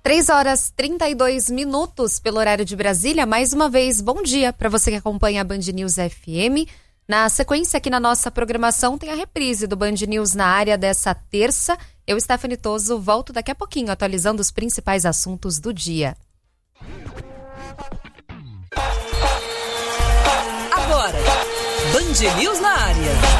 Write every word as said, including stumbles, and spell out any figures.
três horas e trinta e dois minutos pelo horário de Brasília. Mais uma vez, bom dia para você que acompanha a Band News F M. Na sequência aqui na nossa programação tem a reprise do Band News na área dessa terça. Eu, Stephanie Toso, volto daqui a pouquinho atualizando os principais assuntos do dia. Agora, Band News na área.